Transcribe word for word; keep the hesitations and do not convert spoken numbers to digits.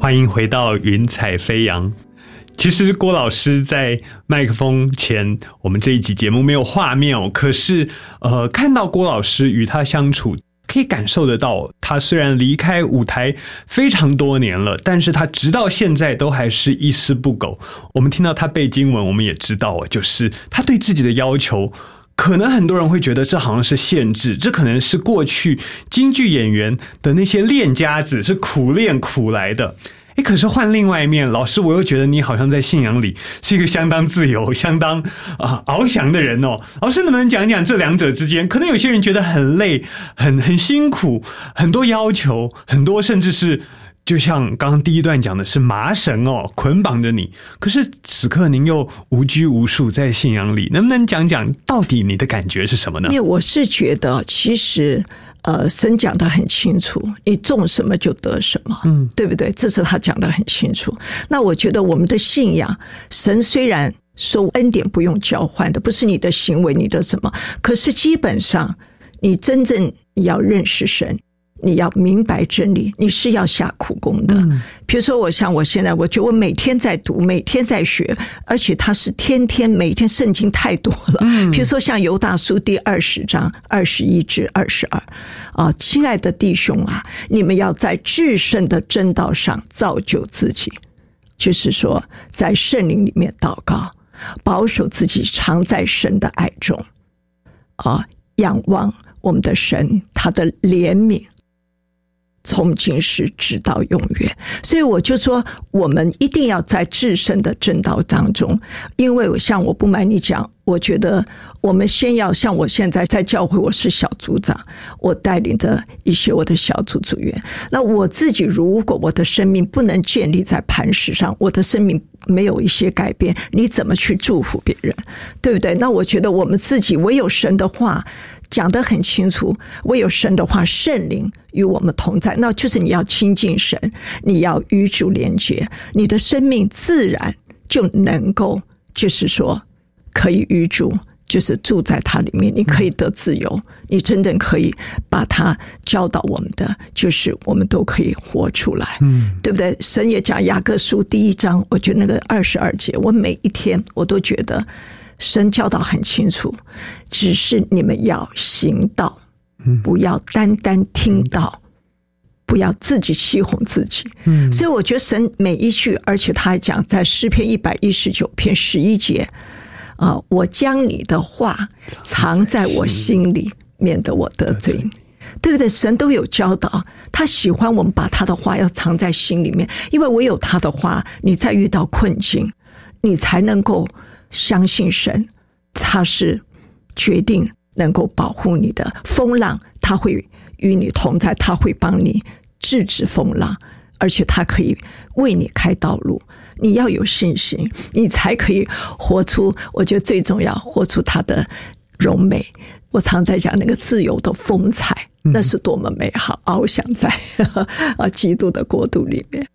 欢迎回到云彩飞扬。其实郭老师在麦克风前，我们这一集节目没有画面哦，可是呃，看到郭老师与他相处，可以感受得到，他虽然离开舞台非常多年了，但是他直到现在都还是一丝不苟。我们听到他背经文，我们也知道，就是他对自己的要求，可能很多人会觉得这好像是限制，这可能是过去京剧演员的那些练家子是苦练苦来的。诶，可是换另外一面，老师，我又觉得你好像在信仰里是一个相当自由、相当啊、呃、翱翔的人哦。老师能不能讲讲这两者之间？可能有些人觉得很累、很很辛苦，很多要求，很多甚至是就像刚刚第一段讲的是麻绳哦捆绑着你。可是此刻您又无拘无束在信仰里，能不能讲讲到底你的感觉是什么呢？ 因为我是觉得其实。呃，神讲得很清楚，你种什么就得什么，嗯，对不对？这是他讲得很清楚。那我觉得我们的信仰，神虽然说恩典不用交换的，不是你的行为，你的什么，可是基本上你真正要认识神，你要明白真理，你是要下苦功的。嗯、比如说我像我现在，我觉得我每天在读，每天在学，而且它是天天每天圣经太多了。嗯、比如说像犹大书第二十章二十一至二十二啊，亲爱的弟兄啊，你们要在至圣的真道上造就自己，就是说在圣灵里面祷告，保守自己常在神的爱中啊，仰望我们的神，他的怜悯。从今时直到永远，所以我就说我们一定要在至圣的正道当中。因为像我不瞒你讲，我觉得我们先要像我现在在教会，我是小组长，我带领着一些我的小组组员。那我自己如果我的生命不能建立在磐石上，我的生命没有一些改变，你怎么去祝福别人，对不对？那我觉得我们自己唯有神的话讲得很清楚，唯有神的话，圣灵与我们同在，那就是你要亲近神，你要与主连结，你的生命自然就能够就是说可以与主就是住在他里面，你可以得自由，你真正可以把他教导我们的，就是我们都可以活出来，嗯，对不对？神也讲雅各书第一章，我觉得那个二十二节，我每一天我都觉得神教导很清楚，只是你们要行道，不要单单听道，不要自己欺哄自己。嗯，所以我觉得神每一句，而且他还讲在诗篇一百一十九篇十一节啊，我将你的话藏在我心里，免得我得罪你。对不对？神都有教导，他喜欢我们把他的话要藏在心里面，因为唯有他的话，你再遇到困境，你才能够相信神，他是决定能够保护你的。风浪他会与你同在，他会帮你制止风浪，而且他可以为你开道路。你要有信心，你才可以活出，我觉得最重要，活出他的荣美。我常在讲那个自由的风采，那是多么美好，翱翔在基督的国度里面。